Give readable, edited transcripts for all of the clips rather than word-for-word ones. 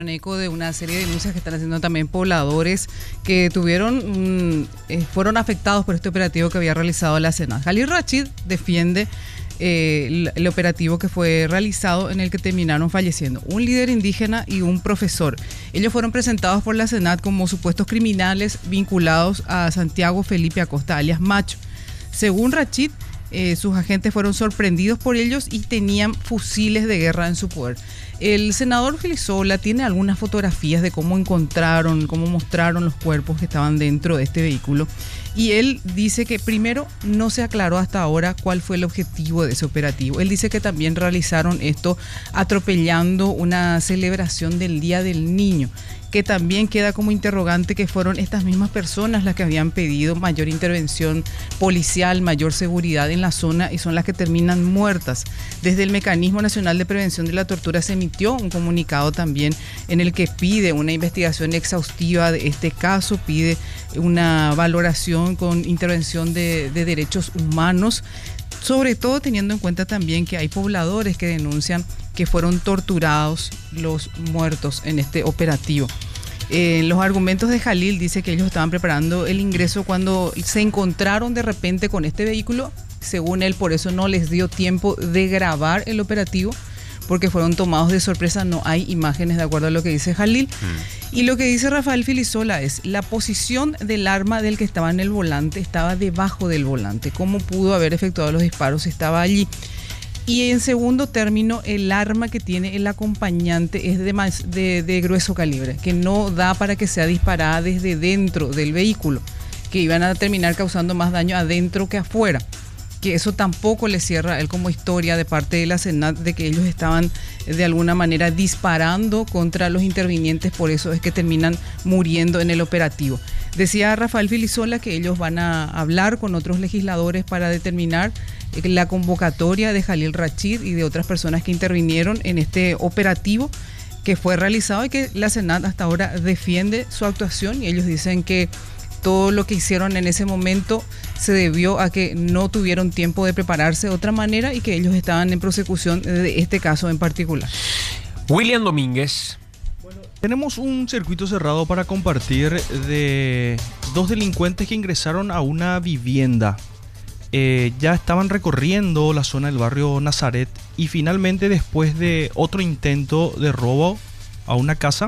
Eco de una serie de denuncias que están haciendo también pobladores que fueron afectados por este operativo que había realizado la SENAT. Khalil Rachid defiende el operativo que fue realizado en el que terminaron falleciendo un líder indígena y un profesor. Ellos fueron presentados por la SENAT como supuestos criminales vinculados a Santiago Felipe Acosta, alias Macho. Según Rachid, sus agentes fueron sorprendidos por ellos y tenían fusiles de guerra en su poder. El senador Filisola tiene algunas fotografías de cómo mostraron los cuerpos que estaban dentro de este vehículo. Y él dice que primero no se aclaró hasta ahora cuál fue el objetivo de ese operativo. Él dice que también realizaron esto atropellando una celebración del Día del Niño, que también queda como interrogante que fueron estas mismas personas las que habían pedido mayor intervención policial, mayor seguridad en la zona y son las que terminan muertas. Desde el Mecanismo Nacional de Prevención de la Tortura se emitió un comunicado también en el que pide una investigación exhaustiva de este caso, pide una valoración con intervención de derechos humanos, sobre todo teniendo en cuenta también que hay pobladores que denuncian que fueron torturados los muertos en este operativo. Los argumentos de Khalil dice que ellos estaban preparando el ingreso cuando se encontraron de repente con este vehículo. Según él, por eso no les dio tiempo de grabar el operativo, porque fueron tomados de sorpresa. No hay imágenes de acuerdo a lo que dice Khalil. Y lo que dice Rafael Filisola es la posición del arma del que estaba en el volante, estaba debajo del volante. ¿Cómo pudo haber efectuado los disparos si estaba allí? Y en segundo término, el arma que tiene el acompañante es de grueso calibre, que no da para que sea disparada desde dentro del vehículo, que iban a terminar causando más daño adentro que afuera. Que eso tampoco le cierra a él como historia de parte de la SENAT de que ellos estaban de alguna manera disparando contra los intervinientes, por eso es que terminan muriendo en el operativo. Decía Rafael Filisola que ellos van a hablar con otros legisladores para determinar la convocatoria de Khalil Rachid y de otras personas que intervinieron en este operativo que fue realizado y que la SENAT hasta ahora defiende su actuación y ellos dicen que todo lo que hicieron en ese momento se debió a que no tuvieron tiempo de prepararse de otra manera y que ellos estaban en prosecución de este caso en particular. William Domínguez. Bueno, tenemos un circuito cerrado para compartir de dos delincuentes que ingresaron a una vivienda. Ya estaban recorriendo la zona del barrio Nazaret y finalmente, después de otro intento de robo a una casa,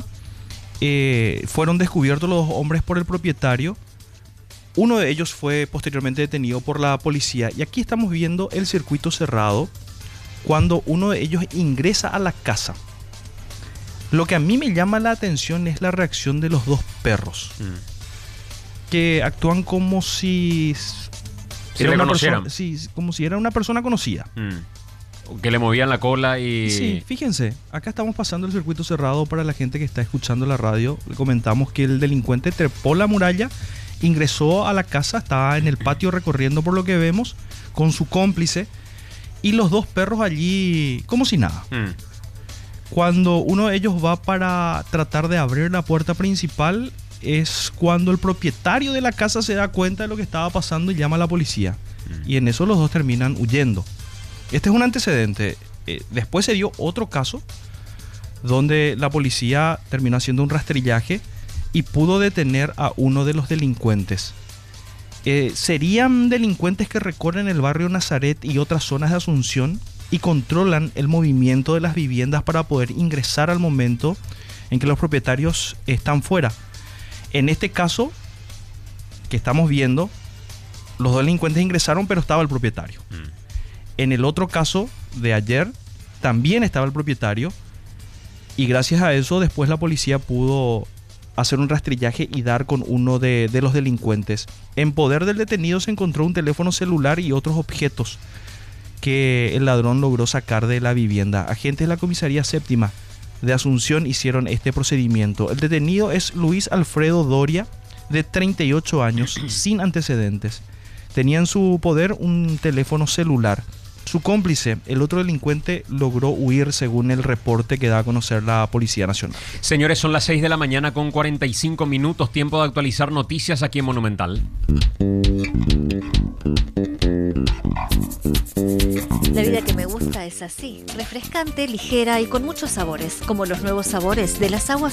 fueron descubiertos los dos hombres por el propietario. Uno de ellos fue posteriormente detenido por la policía y aquí estamos viendo el circuito cerrado cuando uno de ellos ingresa a la casa. Lo que a mí me llama la atención es la reacción de los dos perros, que actúan como si era una persona, como si era una persona conocida. Que le movían la cola y... Sí, fíjense, acá estamos pasando el circuito cerrado para la gente que está escuchando la radio. Le comentamos que el delincuente trepó la muralla, ingresó a la casa, estaba en el patio recorriendo por lo que vemos, con su cómplice, y los dos perros allí como si nada. Cuando uno de ellos va para tratar de abrir la puerta principal, es cuando el propietario de la casa se da cuenta de lo que estaba pasando y llama a la policía. Y en eso los dos terminan huyendo. Este es un antecedente. Después se dio otro caso donde la policía terminó haciendo un rastrillaje y pudo detener a uno de los delincuentes. Serían delincuentes que recorren el barrio Nazaret y otras zonas de Asunción y controlan el movimiento de las viviendas para poder ingresar al momento en que los propietarios están fuera. En este caso que estamos viendo, los dos delincuentes ingresaron, pero estaba el propietario. En el otro caso de ayer, también estaba el propietario y gracias a eso después la policía pudo hacer un rastrillaje y dar con uno de los delincuentes. En poder del detenido se encontró un teléfono celular y otros objetos que el ladrón logró sacar de la vivienda. Agentes de la comisaría séptima de Asunción hicieron este procedimiento. El detenido es Luis Alfredo Doria, de 38 años, sin antecedentes. Tenía en su poder un teléfono celular. Su cómplice, el otro delincuente, logró huir según el reporte que da a conocer la Policía Nacional. Señores, son las 6 de la mañana con 45 minutos. Tiempo de actualizar noticias aquí en Monumental. La vida que me gusta es así, refrescante, ligera y con muchos sabores, como los nuevos sabores de las aguas